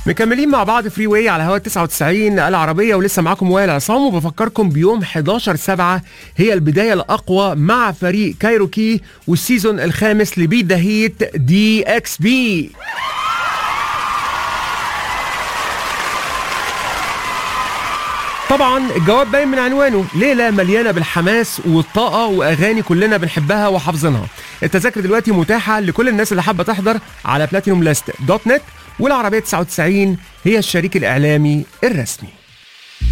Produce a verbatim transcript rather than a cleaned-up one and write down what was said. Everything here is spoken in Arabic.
مكملين مع بعض فري واي على هوا تسعة وتسعين العربية، ولسه معاكم وائل عصام، وبفكركم بيوم حداشر سبعة هي البداية الأقوى مع فريق كايروكي والسيزون الخامس لبيت ذا هيت دي اكس بي. طبعا الجواب باين من عنوانه، ليلة مليانة بالحماس والطاقة وأغاني كلنا بنحبها وحافظينها. التذاكر دلوقتي متاحة لكل الناس اللي حابة تحضر على بلاتينوم ليست دوت نت، والعربية تسعة وتسعين هي الشريك الإعلامي الرسمي.